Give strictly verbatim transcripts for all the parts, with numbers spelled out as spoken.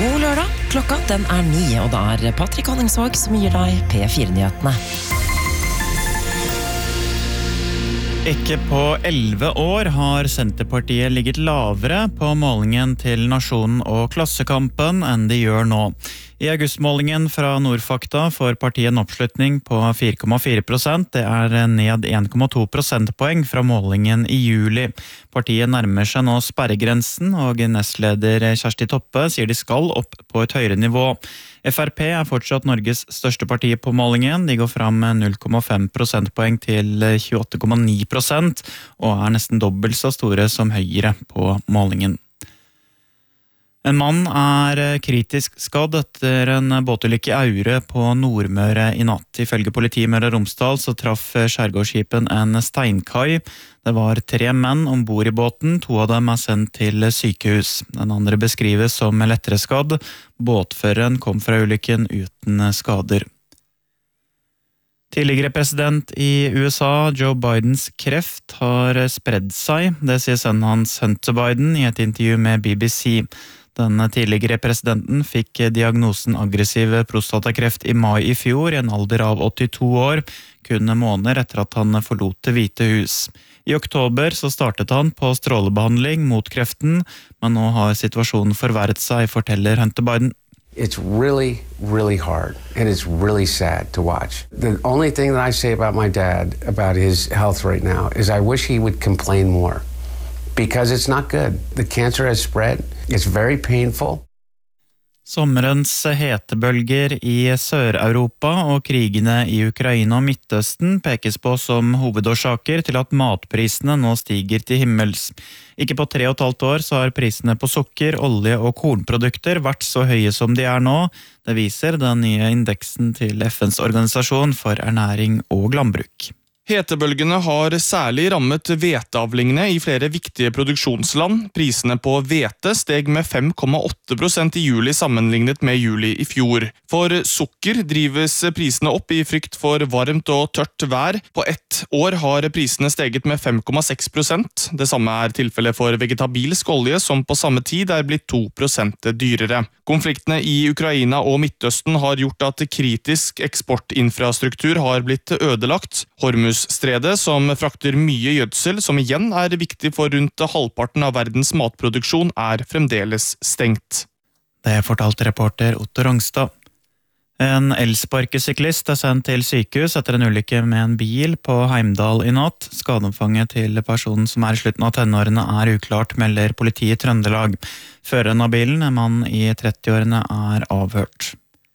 God lørdag, klokka den er ni, og det er Patrick Honningsvåg som gir deg P fire-nyhetene. Ikke på elleve år har Senterpartiet ligget lavere på målingen til Nasjonen og Klassekampen enn de gjør nå. I augustmålingen fra Nordfakta får partiet en oppslutning på fire komma fire prosent. Det er ned en komma to prosentpoeng fra målingen i juli. Partiet nærmer seg nå sperregrensen, og nestleder Kjersti Toppe sier de skal opp på et høyere nivå. F R P er fortsatt Norges største parti på målingen. De går fram med null komma fem prosentpoeng til tjueåtte komma ni prosent, og er nesten dobbelt så store som Høyre på målingen. En mann er kritisk skadd etter en båtulykke i Aure på Nordmøre i natt. Ifølge politiet i Møre og Romsdal så traff skjærgårdsskipen en steinkai. Det var tre menn ombord i båten, to av dem er sendt til sykehus. Den andre beskrives som lettere skadd. Båtføreren kom fra ulykken uten skader. Tidligere president i U S A, Joe Bidens kreft, har spredd seg. Det sier sønnen hans Hunter Biden i et intervju med B B C. Den tidligere presidenten fikk diagnosen aggressiv prostatakreft i mai i fjor, i en alder av åttito år, kun måneder etter at han forlot Det hvite hus. I oktober så startet han på strålebehandling mot kreften, men nå har situasjonen forverret seg, forteller Hunter Biden. It's really, really hard, and it's really sad to watch. The only thing that I say about my dad, about his health right now, is I wish he would complain more. Because it's not good. The cancer has spread. It's very painful. Sommerens hetebølger i Sør-Europa og krigene i Ukraina og Midtøsten pekes på som hovedårsaker til at matprisene nå stiger til himmels. Ikke på tre og et halvt år så har prisene på sukker, olje og kornprodukter vært så høye som de er nå. Det viser den nye indeksen til F N's organisasjon for ernæring og landbruk. Hetebølgene har særlig rammet hveteavlingene i flere viktige produksjonsland. Prisene på hvete steg med fem komma åtte prosent i juli sammenlignet med juli i fjor. For sukker drives prisene opp i frykt for varmt og tørt vær. På ett år har prisene steget med fem komma seks prosent. Det samme er tilfellet for vegetabilsk olje, som på samme tid er blitt to prosent dyrere. Konfliktene i Ukraina og Midtøsten har gjort at kritisk eksportinfrastruktur har blitt ødelagt. Hormuzstredet, som frakter mye gjødsel, som igjen er viktig for rundt halvparten av verdens matproduksjon, er fremdeles stengt. Det fortalte reporter Otto Rongstad. En elsparkesyklist er sendt til sykehus etter en ulykke med en bil på Heimdal i natt. Skadeomfanget til personen som er i slutten av tenårene er uklart, melder politiet i Trøndelag. Føreren av bilen, en mann i trettiårene, er avhørt.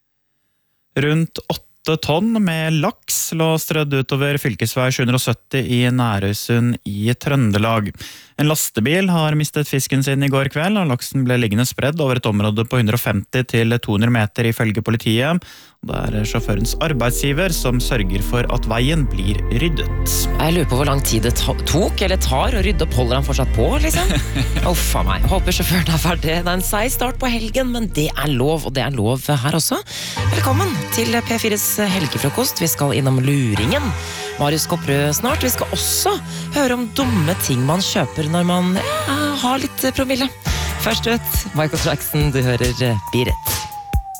Rundt åtte tonn med laks lå strødd utover fylkesvei sju hundre og sytti i Nærøysund i Trøndelag. En lastebil har mistet fisken sin i går kveld, og laksen ble liggende spredd over et område på hundre og femti til to hundre meter ifølge politiet. Det er sjåførens arbeidsgiver som sørger for at veien blir ryddet. Jeg lurer på hvor lang tid det tok eller tar å rydde opp. Holder han fortsatt på, liksom? Uff a meg. Håper sjåføren er ferdig. Det er en seig start på helgen, men det er lov, og det er lov her også. Velkommen til P fires helgefrokost. Vi skal innom luringen. Marius Kopperød snart. Vi skal også høre om dumme ting man kjøper når man ja, har litt promille. Først ut, Michael Jackson, du hører Beat It.